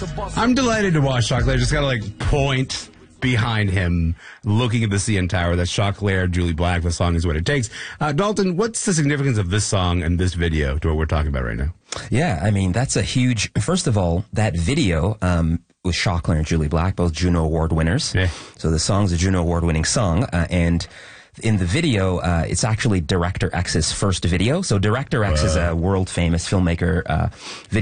I'm delighted to watch Chocolate. Just gotta like point behind him, looking at the CN Tower. That's Chocolate, Julie Black. The song is What It Takes. Dalton, what's the significance of this song and this video to what we're talking about right now? Yeah, I mean, that's a huge... First of all, that video was Chocolate and Julie Black, both Juno Award winners. Yeah. So the song's a Juno Award-winning song, and... in the video, it's actually Director X's first video. So Director X is a world-famous filmmaker, video